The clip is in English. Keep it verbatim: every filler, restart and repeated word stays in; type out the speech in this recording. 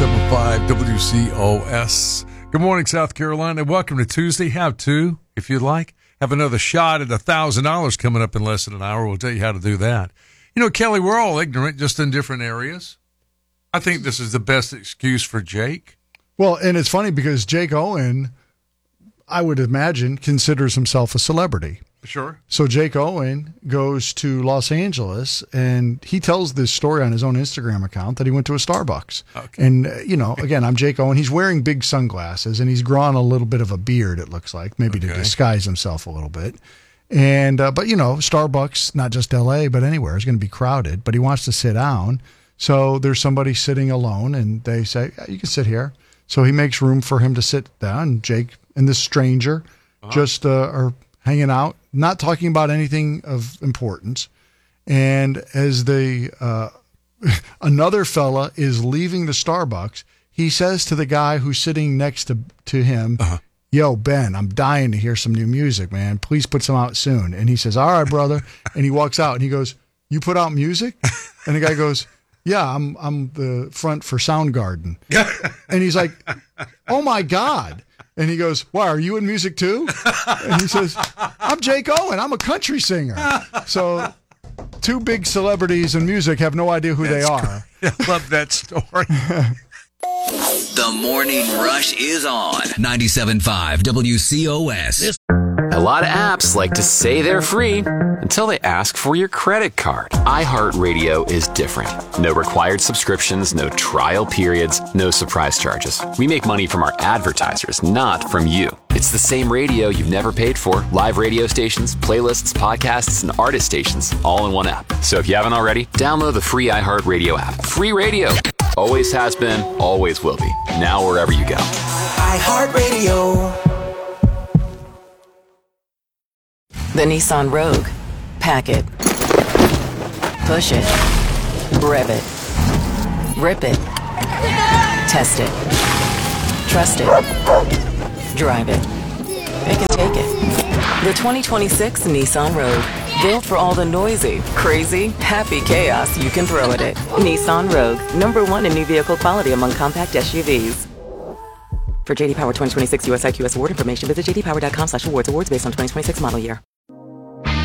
ninety-seven point five W C O S. Good morning, South Carolina. Welcome to Tuesday. Have two, if you'd like. Have another shot at one thousand dollars coming up in less than an hour. We'll tell you how to do that. You know, Kelly, we're all ignorant, just in different areas. I think this is the best excuse for Jake. Well, and it's funny because Jake Owen, I would imagine, considers himself a celebrity. Sure. So Jake Owen goes to Los Angeles, and he tells this story on his own Instagram account that he went to a Starbucks. Okay. And, uh, you know, again, I'm Jake Owen. He's wearing big sunglasses, and he's grown a little bit of a beard, it looks like, maybe okay. to disguise himself a little bit. And uh, but, you know, Starbucks, not just L A, but anywhere, is going to be crowded. But he wants to sit down. So there's somebody sitting alone, and they say, yeah, you can sit here. So he makes room for him to sit down. Jake and this stranger uh-huh. just uh, are hanging out, not talking about anything of importance. And as the uh, another fella is leaving the Starbucks, he says to the guy who's sitting next to, to him, uh-huh. yo, Ben, I'm dying to hear some new music, man. Please put some out soon. And he says, all right, brother. And he walks out, and he goes, you put out music? And the guy goes, yeah, I'm I'm the front for Soundgarden. And he's like, oh, my God. And he goes, why, are you in music too? And he says, I'm Jake Owen. I'm a country singer. So two big celebrities in music have no idea who That's they are. Great. I love that story. The Morning Rush is on ninety-seven point five W C O S. A lot of apps like to say they're free until they ask for your credit card. iHeartRadio is different. No required subscriptions, no trial periods, no surprise charges. We make money from our advertisers, not from you. It's the same radio you've never paid for. Live radio stations, playlists, podcasts, and artist stations, all in one app. So if you haven't already, download the free iHeartRadio app. Free radio. Always has been, always will be. Now wherever you go. iHeartRadio. The Nissan Rogue. Pack it. Push it. Rev it. Rip it. Test it. Trust it. Drive it. Pick and take it. The twenty twenty-six Nissan Rogue. Built for all the noisy, crazy, happy chaos you can throw at it. Nissan Rogue. Number one in new vehicle quality among compact S U Vs. For J D Power twenty twenty-six U S I Q S award information, visit j d power dot com slash awards. Awards based on twenty twenty-six model year.